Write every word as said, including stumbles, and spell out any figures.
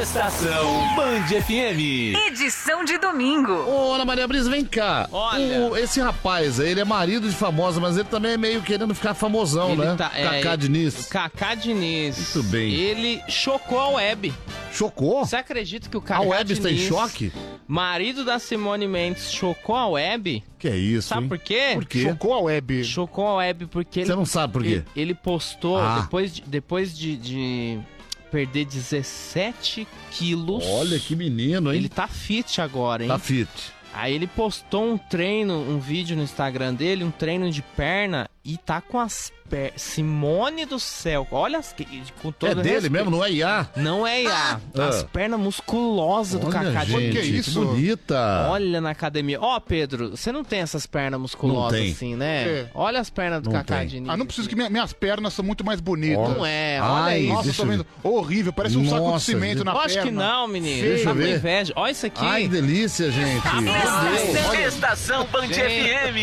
Estação Band F M. Edição de domingo. Ô, Ana Maria Brisa, vem cá. Olha. O- esse rapaz, ele é marido de famosa, mas ele também é meio querendo ficar famosão, Ele né? tá- é, Cacá Diniz. Cacá Diniz. Muito bem. Ele chocou a web. Chocou? Você acredita que o A Cacá web está em Diniz, choque? marido da Simone Mendes, chocou a web? Que é isso, Sabe hein? por quê? Por quê? Chocou a web. Chocou a web porque ele, Você não sabe por quê? ele, ele postou, Ah. depois, de, depois de, de perder dezessete quilos. Olha que menino, hein? Ele tá fit agora, hein? Tá fit. Aí ele postou um treino, um vídeo no Instagram dele, um treino de perna, e tá com as pernas. Simone do céu, olha as que- com todo É dele respeito. mesmo, não é I A? Não é I A. As Ah. pernas musculosas do Olha, Cacá gente, que é Diniz. isso? bonita. Olha na academia. Ó, Pedro, você não tem essas pernas musculosas Não tem. assim, né? É. Olha as pernas do Não Cacá tem. Diniz. Ah, não preciso que minha- minhas pernas são muito mais bonitas. Não é, Ai, olha aí. Nossa, deixa tô eu vendo. Horrível, parece um saco de Nossa, cimento gente. na Lógico perna. que não, menino. Feio. Tá com ver. inveja. Olha isso aqui. Ai, que delícia, gente. Ah, Meu Deus. Estação Band Gente. F M.